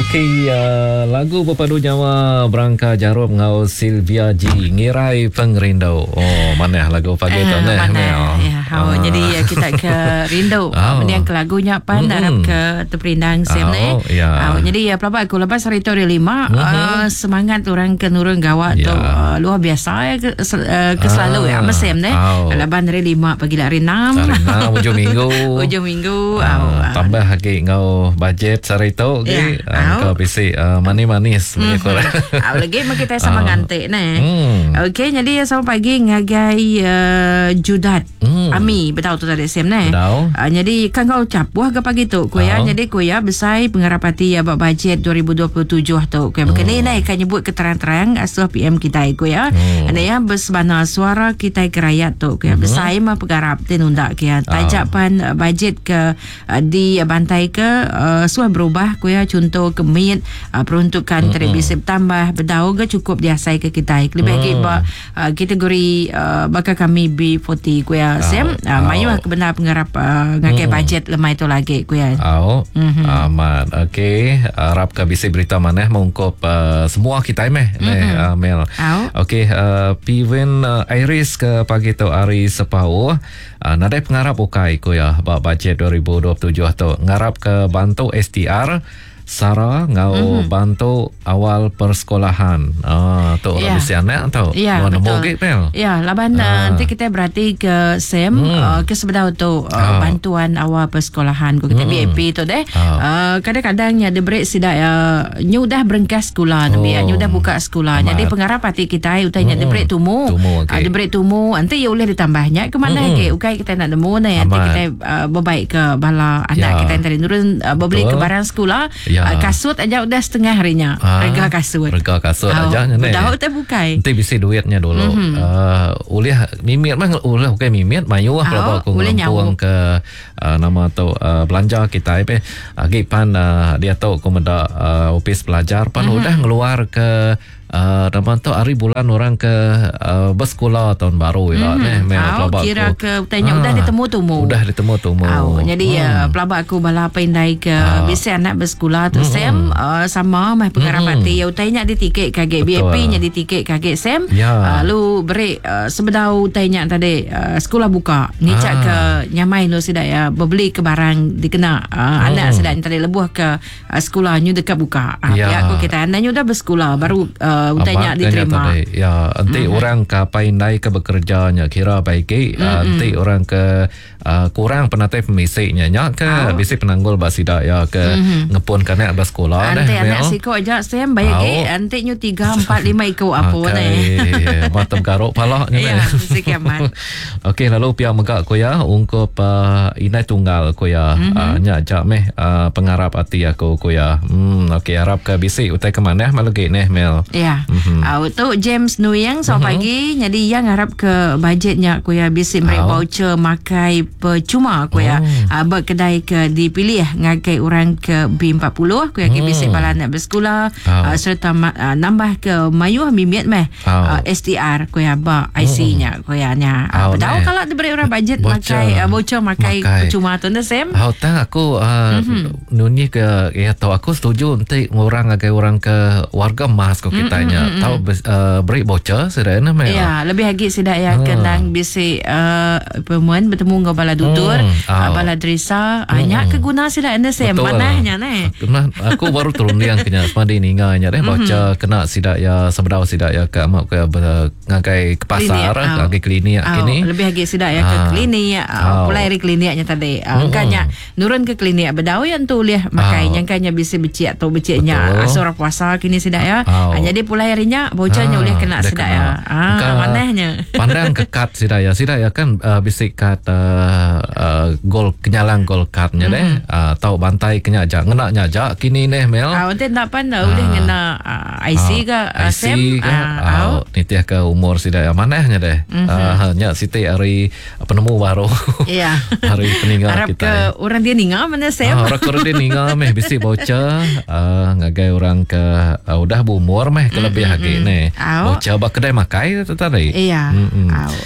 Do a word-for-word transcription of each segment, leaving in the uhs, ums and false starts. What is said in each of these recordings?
Okey, uh, lagu berpadu nyawa Berangka Jarum ngau Sylvia G Ngirai Pengerindau. Oh, mana lagu pagi tu uh, ni? Mana? Ya, oh, ah. jadi uh, kita ke Rindu. Oh. Kemudian ke lagunya pan mm-hmm. harap ke Terperindang Sam ni. Oh, ya. Oh, jadi ya uh, pelabak aku lepas hari tu hari lima mm-hmm. uh, semangat orang ke Nurul Gawat ya. tu uh, luar biasa ya ke, uh, ke selalu ah. ya Sam ni. Oh. Lepas hari lima pagi hari enam. Hari enam hujung minggu. Hujung minggu. Ah, oh, tambah lagi ngau budget hari tu. Okay. Ya. Uh, kau bisi uh, manis-manis mm-hmm. uh, lagi mak kita sama uh, ngantik ni. Mm. Okey, jadi sama pagi ngagai uh, Judat mm. Ami betul tu tadi Sam ni. Uh, jadi kan kau ucap wah ke pagi tu kuya. Uh. Jadi kuya besai pengarapati ya bab bajet dua ribu dua puluh tujuh tu. Kuya mm. kini naik kan nyebut keterang-terang asuh P M kita kuya. Mm. Ana ya bersebana suara kita ke rakyat tu kuya mm-hmm. besai mah pengarap tinunda kuya. Tajak pan uh, bajet ke uh, di uh, bantai ke uh, suah berubah kuya contoh kemit uh, peruntukan televisi bertambah berdaun ke cukup diasai ke kita lebih lagi uh, kategori uh, bakal kami B empat puluh kuya Sam uh, mayu ke benar pengarap uh, ngakai mm. bajet lemah itu lagi kuya. Oh, mm-hmm. aman. Okey, harap ke bisa berita mana mengungkap uh, semua kita meh mm-hmm. ne uh, Mel. Okey, uh, Piven uh, Iris ke pagi tu hari sepau uh, nadai pengarap ukai kuya bab bajet dua ribu dua puluh tujuh tu ngarap ke bantu S T R Sarah ngau mm-hmm. bantu awal persekolahan. Ah, tu orang mesti anak tau. Ya, betul. Ge, ya, laban ah. nanti kita berarti ke Sam mm. uh, ke sebenar tu uh, oh. bantuan awal persekolahan ko kita mm. B A P tu deh. Oh. Uh, kadang-kadang ya debret sidak ya nyu dah berengkas sekolah oh. ya nyu dah buka sekolah. Amat. Jadi pengarap hati kita utanya mm. debret tumu. tumu okay. uh, debret tumu nanti ya boleh ditambahnya ke mana mm. ke ukai kita nak nemu nah nanti kita uh, berbaik ke bala anak ya. kita yang tadi nurun uh, berbeli ke barang sekolah. Ya. Uh, kasut aja udah setengah harinya. Ah, harga kasut. Harga kasut oh, aja ni. Dah tak bukai. Nanti bisa duitnya dulu. Mm-hmm. Uh, uliah mimit mah uliah bukan mimit mayu lah kalau aku ngomong ke uh, nama tu uh, belanja kita pe agi pan uh, dia tahu aku menda uh, office pelajar pan mm-hmm. udah ngeluar ke Uh, nama tu hari bulan orang ke uh, bersekolah tahun baru mm-hmm. lah ni. Oh, kira ke tanya ah, udah ditemu tumu. Udah ditemu tumu. Oh, jadi hmm. uh, pelabak aku bala pendai ke ah. biasa anak bersekolah tu mm-hmm. Sam uh, sama mah pengarapati mm-hmm. ya utainya di tiket kaget B A P nya di tiket kaget Sam. Ya. Uh, lu beri uh, sebedau utainya tadi uh, sekolah buka. Ngicak ah. ke nyamai lu sidak ya beli ke barang dikena uh, mm. anak sidak tadi lebuh ke uh, sekolahnya dekat buka. Uh, ya. Pihak aku kita andanya udah bersekolah baru uh, utanya diterima. Ya, nanti mm-hmm. orang ke pandai ke bekerjanya kira baik mm-hmm. uh, nanti orang ke uh, kurang penatai pemisiknya nya ke oh. bisi penanggul basida ya ke mm-hmm. ngepun kana bersekolah dah. Nanti anak siko aja Sam baik ke nanti nyu tiga empat lima iko apa ni. Matam garuk palak ni. Ya, mesti kiamat. Okey, lalu pihak megak ko ya ungkup uh, inai tunggal ko ya mm-hmm. uh, nya jak meh uh, pengarap hati aku ko ya. Hmm, okey harap ke bisi utai ke mana malu ke ni Mel. Ya, mm-hmm. uh, tu James Nuyang selamat mm-hmm. pagi. Jadi yang harap ke budgetnya aku ya bisa beri oh. voucher makai percuma aku ya. Oh. Uh, berkedai ke dipilih ngakai orang ke B empat puluh aku ya mm. bisa bala nak bersekolah oh. uh, serta uh, nambah ke mayu mimiat meh oh. uh, S T R aku ya ba I C-nya aku ya nya. Uh, oh, tahu kalau diberi orang budget makai uh, voucher makai, makai percuma tu nda Sam. Oh, tak aku uh, mm-hmm. nuni ke ya tahu aku setuju nanti orang ngakai orang ke warga emas ko kita Mm-hmm. tahu uh, beri bocor sedana meh. Ya, lebih lagi sedak ya hmm. kenang bisi uh, pemuan bertemu dengan bala dutur, hmm. oh. uh, bala dresa, hmm. hanya keguna sedak anda saya manahnya ne. Kena aku baru turun liang kena semadi ninganya deh baca kena sedak ya sebedau sedak ya ke mak ke ngagai ke pasar, ngagai klinik oh. kini. Lebih lagi sedak ya ke klinik, uh, oh. pulai dari kliniknya tadi. Uh, hmm. Kanya nurun ke klinik bedau yang tu liah makai yang kanya bisi becik atau beciknya asura puasa kini sedak ya. Oh. Jadi pulai harinya bocornya boleh ah, kena sedak ya. Ah, manahnya. Pandang kekat sedak ya. Sedak ya kan uh, bisik kat uh, uh, gol kenyalang gol katnya mm-hmm. deh. Uh, tahu bantai kenya aja ngena nyaja kini nih Mel. Ah, nanti nak pandang boleh kena uh, I C ke uh, I C ke. Ah, nitiah ke umur sedak ya manahnya deh. Mm-hmm. Uh, hanya siti hari penemu baru. Iya. hari peninggal Harap kita. Harap ke orang dia ningal mana Sam. Ah, orang dia ningal meh bisik bocor uh, ngagai orang ke uh, udah berumur meh kelebih mm-hmm. lagi ni. Bocah bak kedai makai tu tadi. Iya. Mm-mm.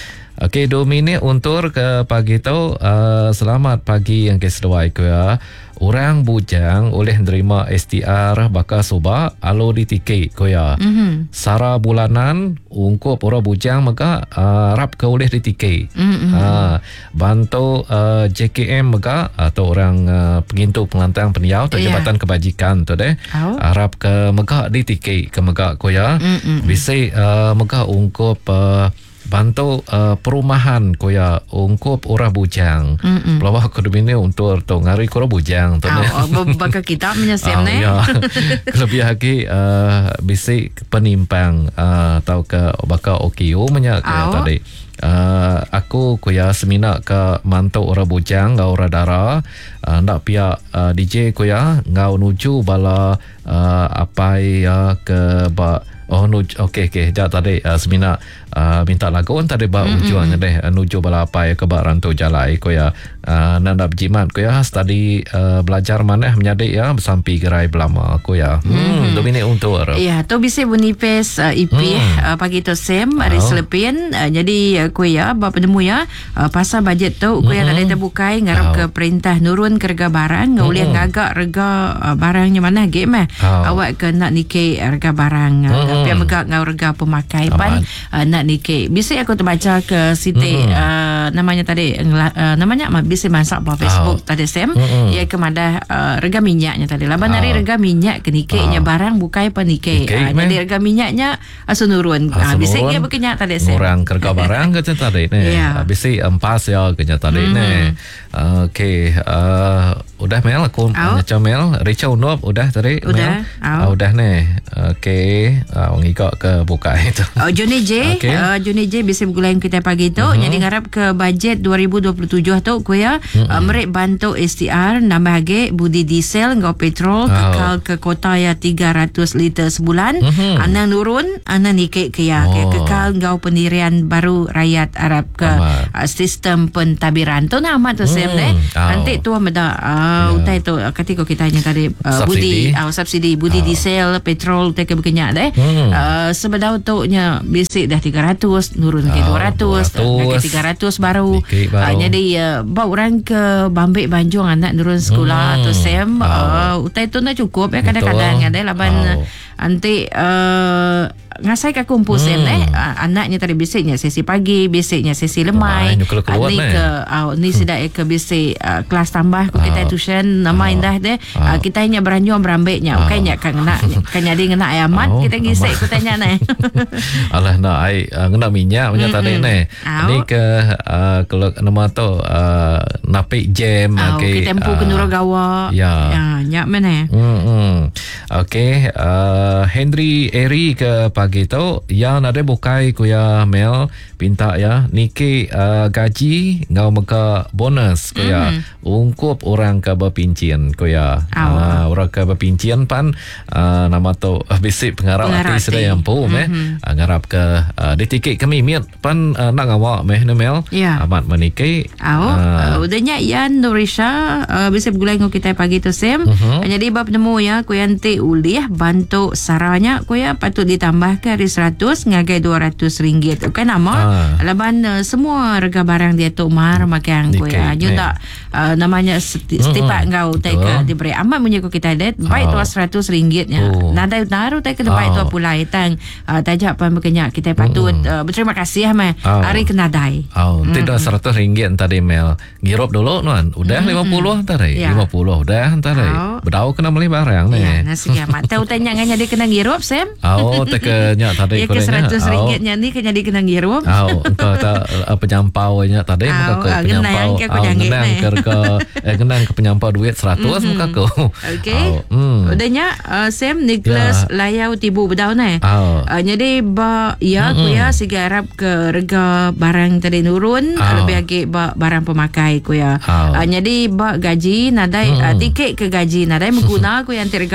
Okey, dua minit untuk ke pagi tu. Uh, selamat pagi yang keseduai ku ya. Orang bujang oleh menerima S T R bakal soba alo di tiket ko ya. Mm-hmm. Sara bulanan ungkup orang bujang maka uh, rap ke oleh di tiket. Mm-hmm. Uh, bantu uh, J K M maka atau orang uh, pengintu pengelantang peniau atau Jabatan yeah. Kebajikan tu deh. Oh. Uh, rap ke maka di tiket ke maka ko ya. Mm-hmm. Bisa uh, maka ungkup uh, bantu uh, perumahan koya ungkup orang bujang. Pelawak kedua untuk tu ngari kora bujang tu ne. Oh, bakal kita menyesem ne. Ya. Lebih lagi uh, bisi penimpang uh, atau ke bakal okio menyak oh. tadi. Uh, aku koya semina ke mantau orang bujang ngau radara uh, nak pihak uh, D J koya ngau nuju bala uh, apa ya ke ba oh nuju okey okey dah tadi uh, semina uh, minta lagu tadi ba mm-hmm. ujuannya deh uh, nuju bala apa ya ke ba rantau jalai koya uh, nanda jimat koya study uh, belajar mana menjadi ya sampai gerai belama koya hmm mm-hmm. dominate untuk ya tu bisa bunipes uh, I P mm. uh, pagi tu sem hari oh. selepin uh, jadi uh, kuya bapa penemu ya uh, pasal bajet tu kuya mm-hmm. tak ada bukai ngarap oh. ke perintah nurun ke harga barang ngau mm-hmm. ngagak harga uh, barangnya mana game eh oh. awak ke nak nike harga barang mm-hmm. tapi megak ngau harga pemakai pan uh, nak nike bisa aku terbaca ke site mm-hmm. uh, namanya tadi uh, namanya bisa masak pa Facebook oh. tadi sem mm-hmm. ia kemada uh, harga minyaknya tadi laban oh. hari harga minyak ke nike nya oh. barang bukai pa nike uh, jadi harga minyaknya asu nurun uh, bisa ia berkenyak tadi sem orang harga barang ke tadi ne yeah. Bisa empas ya kenyataan mm-hmm. ne uh, okey uh, udah Mel aku macam Mel Richard Unop udah tadi udah uh, udah ne okey uh, ngikak ke buka itu oh Johnny J okay. uh, Johnny J bisa bergulai kita pagi tu mm-hmm. jadi ngarap ke bajet dua ribu dua puluh tujuh tu ku ya mm-hmm. uh, merek bantu S T R nambah lagi budi diesel ngau petrol oh. kekal ke kota ya tiga ratus liter sebulan mm-hmm. anang nurun anang nikik ke ya oh. kekal ngau pendirian baru rakyat Arab ke uh, sistem pentadbiran tu nama tu hmm. sem deh oh. nanti tu meda uh, yeah. utai tu ketika kita hanya tadi uh, budi uh, subsidi budi oh. diesel petrol utai ke berkenyak deh hmm. uh, sebedau tu nya basic dah tiga ratus nurun ke oh, dua ratus ke tiga ratus baru, baru. Uh, jadi uh, bawa orang ke Bambik Banjung anak nurun sekolah hmm. tu sem oh. uh, utai tu nak cukup ya kadang-kadang ada laban oh. nanti uh, ngasai ka kumpul hmm. sem eh anaknya tadi bisiknya sesi pagi bisiknya sesi lemai ni ke uh, ni sudah hmm. ke bisik uh, kelas tambah ku kita tuition nama oh. indah deh uh, kita hanya beranjung berambeknya oh. kayaknya kan nak kan jadi ngena ayamat oh. kita gisik ku tanya ni alah nak ai uh, ngena minyak punya tadi ni ni ke uh, kalau nama tu uh, napik jam oh, okey kita tempu uh, ke Nuragawa ya ya nyak mana hmm okey uh, Henry Eri ke pagi tu yang ada bukai kuya Mel pinta ya niki uh, gaji ngau maka bonus kuya mm-hmm. ungkup orang ke berpincian kuya oh. uh, orang ke berpincian pan uh, nama tu uh, bisik pengarap artis sudah yang pun mm-hmm. eh uh, ngarap ke uh, di tiket kami miat pan uh, nak ngawak meh Mel yeah. amat meniki oh uh, udahnya Yan Nurisha uh, bisik bergulai ngau kita pagi tu sem uh-huh. jadi bab nemu ya kuya nanti ulih bantu saranya kuya patut ditambah ke hari seratus ngagai dua ratus ringgit kan nama ah. laban uh, semua harga barang dia tu mar makan ku ya you tak uh, namanya seti, setipak mm-hmm. ngau teka diberi amat punya ku kita det baik tu seratus ringgitnya oh. nada taruh teka baik tu pula itang uh, tajak pan berkenyak kita patut mm. uh, berterima kasih mah oh. hari kenadai oh mm. tidak seratus ringgit tadi Mel ngirup dulu nuan udah mm-hmm. lima puluh tadi yeah. lima puluh dah tadi oh. berdau kena beli barang ni ya nasi kiamat tahu tanya nganya dia kena ngirup sem oh teka nya tadi ya ke seratus ringgitnya ni kena di kena ngirup oh engkau tak uh, penyampaunya tadi oh, muka ke uh, penyampau genang ke ke eh genang ke penyampau duit seratus muka ke okey oh, mm. udahnya uh, Sam Nicholas yeah. layau tibu bedau ni oh. uh, jadi ba ya mm-hmm. ku ya sigarap ke harga barang tadi nurun oh. lebih lagi ba barang pemakai ku ya oh. uh, jadi ba gaji nadai mm-hmm. uh, tiket ke gaji nadai mengguna ku yang harga barang ni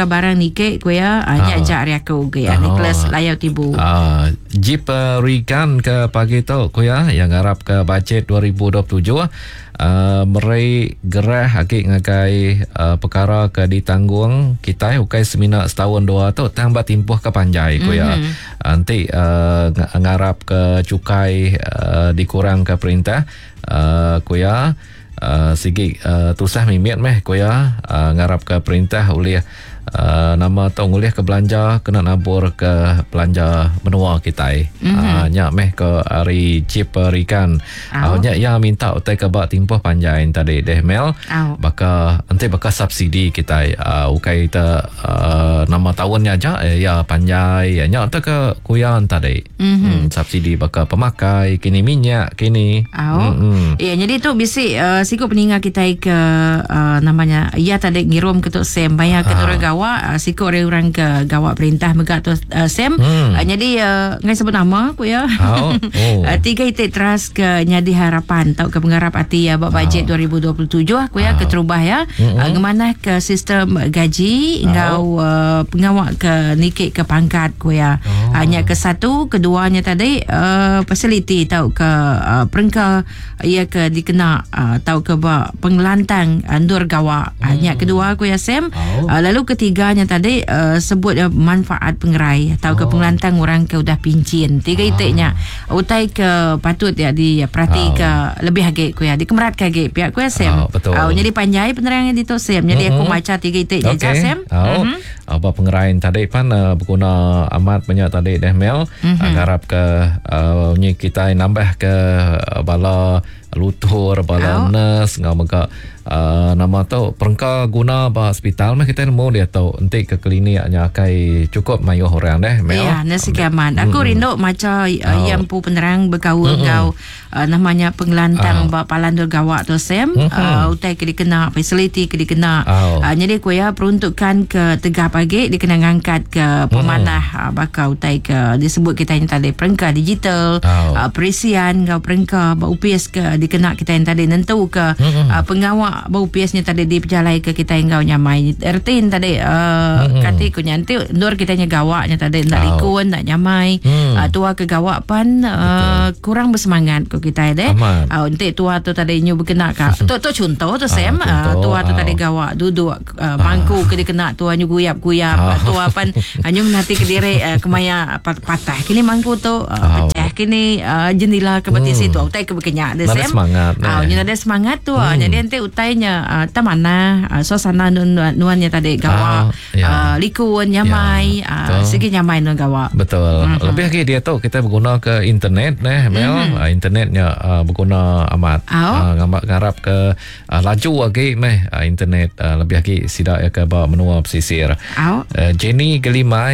nike ko ya nya ja ria ko ge ya Nicholas layau tibu. Ah, Jeep uh, Regan ke pagi tu ko ya yang harap ke bajet dua ribu dua puluh tujuh. Uh, merai gerah hakik ngakai uh, perkara ke ditanggung kita ukai semina setahun dua tu tambah timpuh ke panjai ko ya. Mm-hmm. Nanti uh, ngarap ke cukai uh, dikurang ke perintah uh, ko ya. Uh, sigi uh, tusah mimit meh ko ya uh, ngarap ke perintah oleh uh, nama tu oleh ke belanja kena nabur ke belanja menua kita mm-hmm. uh, nya meh ke hari chip rikan uh, nya ya minta utai ke bak timpoh panjang tadi deh mel oh. Baka nanti baka subsidi kita uh, ukai ta uh, nama tahunnya aja eh, ya panjang ya nya ta ke kuyan tadi mm-hmm. hmm, subsidi baka pemakai kini minyak kini oh. mm-hmm. Ya jadi tu bisi uh, siku peningat kita ke uh, namanya ia tadi ngirum ke tu sem bayar ke tu gawa uh, siku orang ke gawa perintah mega tu uh, sem hmm. uh, jadi uh, ngai sebut nama aku ya oh. Oh. uh, tiga itu teras ke nyadi harapan tau ke penggarap hati ya bak bajet oh. dua ribu dua puluh tujuh aku ya oh. ke terubah ya mm-hmm. uh, ngemana ke sistem gaji engkau oh. uh, pengawak ke nikik ke pangkat ku ya oh. hanya ke satu keduanya tadi uh, facility tau ke uh, perengka ia ke dikena uh, tau ke ba pengelantang andur gawa hmm. hanya kedua aku ya Sam oh. uh, lalu ketiganya tadi uh, sebut uh, manfaat pengerai tau oh. ke pengelantang orang ke udah pincin tiga oh. itiknya utai ke patut ya di perhati oh. ke lebih hage ku ya dikemerat ke hage pihak ku ya Sam oh, betul. Uh, jadi panjai penerangan itu Sam jadi mm-hmm. aku baca tiga itiknya okay. Sam oh. mm-hmm. apa pengerain tadi pan uh, berguna amat banyak tadi deh Mel mm-hmm. harap ke uh, kita nambah ke uh, bala lutur bala oh. nurse ngau maka uh, nama tu perengka guna ba hospital mah kita mau dia tahu nanti ke kliniknya kai cukup mayu orang deh Mel. Ya nasi kiaman aku mm-hmm. rindu macam uh, oh. yang pu penerang bergaul mm-hmm. kau uh, namanya pengelantang oh. ba palandur gawak tu Sam mm-hmm. uh, utai ke dikena facility ke dikena oh. uh, jadi ku ya peruntukan ke tegah pagi dikena ngangkat ke pemanah mm-hmm. uh, bakal utai ke disebut kita yang tadi perengka digital oh. uh, perisian kau perengka ba U P S ke dikena kita yang tadi nentu ke mm-hmm. uh, pengawak bau P S-nya tadi diperjalai ke kita yang kau nyamai R T tadi uh, mm-hmm. kati ku nyanti ndur kita nya gawaknya tadi nak oh. likun nak nyamai mm. uh, tua ke gawak pan uh, kurang bersemangat ku kita deh uh, untuk tua tu tadi nyu berkena ka tu tu contoh tu Sam ah, uh, tua tu oh. tadi gawak duduk uh, mangku ke dikena tua nyu guyap-guyap oh. tua pan nyu nanti ke diri uh, kemaya patah kini mangku tu uh, oh. pecah kini uh, jendela ke batis mm. tu utai ke berkenyak deh Sam semangat ah uh, ada semangat tu mm. jadi nanti utainya uh, tamana uh, suasana nuan nuannya tadi gawa uh, ya. uh, likun nyamai ya, uh, segi nyamai nun gawa betul mm-hmm. lebih lagi dia tu kita berguna ke internet neh Mel mm-hmm. uh, internetnya uh, berguna amat oh. uh, ngarap ke uh, laju lagi meh uh, internet uh, lebih lagi sidak ya ke bawa menua pesisir oh. uh, Jenny Gelimai